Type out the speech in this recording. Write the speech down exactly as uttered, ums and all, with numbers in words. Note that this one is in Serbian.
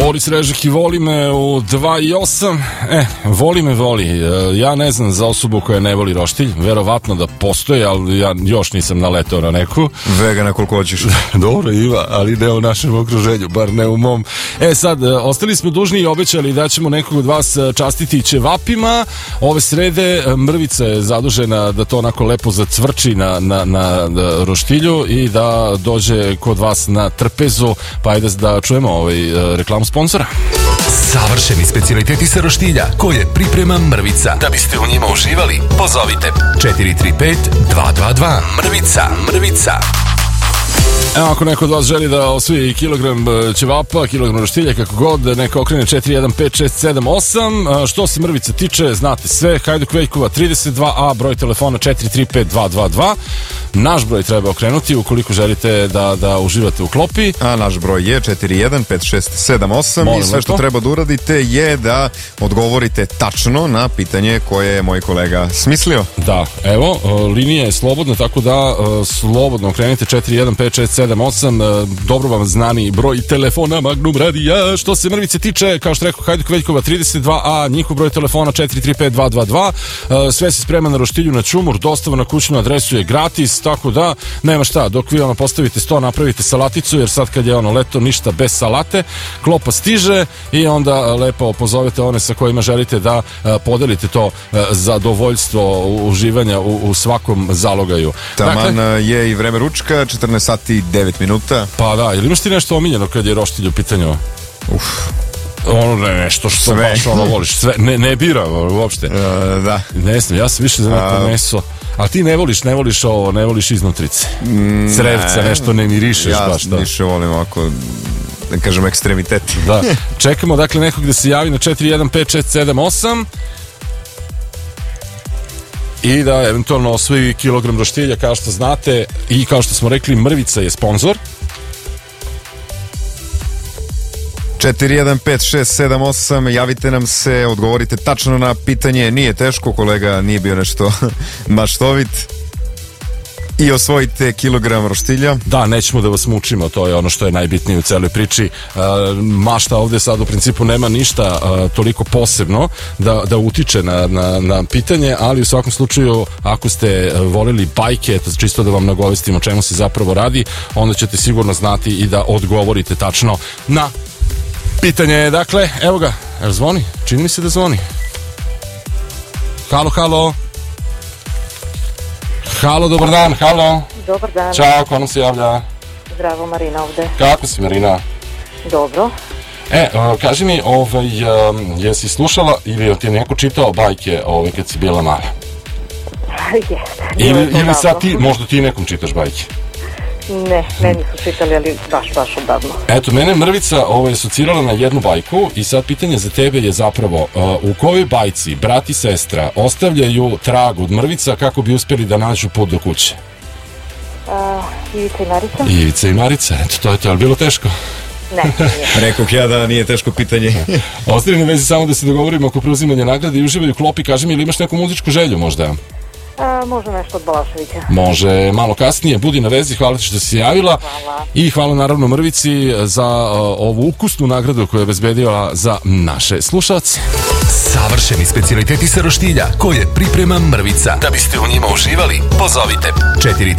Boris Režik i Voli me u dva i osam. E, voli me voli. Ja ne znam za osobu koja ne voli roštilj. Verovatno da postoji, ali ja još nisam naletao na neku. Vegana koliko hoćeš. Dobro ima, ali ne u našem okruženju, bar ne u mom. E sad, ostali smo dužni i obećali da ćemo nekog od vas častiti ćevapima. Ove srede Mrvica je zadužena da to onako lepo zacvrči na, na, na, na roštilju i da dođe kod vas na trpezu. Pa ajde da čujemo ovaj reklamu sponzora. Savršeni specijaliteti sa roštilja koje priprema Mrvica. Da biste u njima uživali, pozovite četiri tri pet dva dva dva. Mrvica, Mrvica. Evo, ako neko od vas želi da osvoji kilogram ćevapa, kilogram roštilja, kako god, neka okrene četiri jedan pet šest sedam osam. Što se Mrvica tiče, znate sve. Hajduk Veljkova trideset dva a, broj telefona četiri tri pet dva dva dva. Naš broj treba okrenuti ukoliko želite da, da uživate u klopi. A naš broj je četiri jedan pet šest sedam osam. Molim, i sve što to treba da uradite je da odgovorite tačno na pitanje koje je moj kolega smislio. Da, evo, linija je slobodna, tako da slobodno okrenite četiri jedan pet šest sedam osam. Dobro vam znani broj telefona Magnum Radija. Što se Mrvice tiče, kao što rekao, Hajduk Veljkova trideset dva a, njihov broj telefona četiri tri pet dva dva dva. Sve se sprema na roštilju na Ćumur, dostava na kućnu adresu je gratis, tako da nema šta, dok vi ono postavite sto, napravite salaticu, jer sad kad je ono leto ništa bez salate, klopa stiže i onda lepo pozovete one sa kojima želite da podelite to zadovoljstvo uživanja u, u svakom zalogaju. Taman dakle, je i vreme ručka, četrnaest sati i devet minuta. Pa da, ili imaš ti nešto omiljeno kad je roštilj u pitanju? Uf. Ono ne, nešto što sve. Baš ono voliš, sve, ne, ne bira uopšte. Uh, da. Ne znam, ja sam više za neko uh, meso. A ti ne voliš, ne voliš ovo, ne voliš iznutrice. Mm, Crevca, nešto ne mirišeš ja baš. Ja više volim ovako, da kažem, ekstremiteti. Da, čekamo dakle nekog da se javi na četiri jedan pet šest sedam osam i da eventualno osvoji kilogram roštilja, kao što znate, i kao što smo rekli, Mrvica je sponzor. četiri jedan pet šest sedam osam, javite nam se, odgovorite tačno na pitanje, nije teško, kolega nije bio nešto maštovit, i osvojite kilogram roštilja. Da, nećemo da vas mučimo, to je ono što je najbitnije u celoj priči. Uh, mašta ovde sad u principu nema ništa uh, toliko posebno da, da utiče na, na, na pitanje, ali u svakom slučaju ako ste voleli bajke, to čisto da vam nagovestim o čemu se zapravo radi, onda ćete sigurno znati i da odgovorite tačno na pitanje je, dakle, evo ga, evo zvoni, čini mi se da zvoni. Halo, halo. Halo, dobar dan, halo. Dobar dan. Ćao, ko nam se javlja? Zdravo, Marina ovde. Kako si, Marina? Dobro. E, uh, kaži mi, ovaj, um, jesi slušala ili ti je neko čitao bajke ovaj, kad si bila mala? Jeste. Ili, ili sad ti, možda ti nekom čitaš bajke? Ne, meni su čitali, ali baš, baš odavno. Eto, mene Mrvica ovaj, asocirala na jednu bajku i sad pitanje za tebe je zapravo uh, u kojoj bajci brat i sestra ostavljaju trag od mrvica kako bi uspjeli da nađu put do kuće? Uh, Ivica i Marica. Ivica i Marica, eto, to je to, ali bilo teško? Ne, nije. Rekoh ja da nije teško pitanje. Ostali na vezi samo da se dogovorimo oko preuzimanja nagrade i uživaju klopi. Kaži mi, ili imaš neku muzičku želju možda? A, može nešto od Balaševića. Može malo kasnije, budi na vezi, hvala ti što si se javila. Hvala. I hvala naravno Mrvici za uh, ovu ukusnu nagradu koju je obezbedila za naše slušalce. Savršeni specijaliteti sa roštilja koje priprema Mrvica. Da biste u njima uživali, pozovite četiri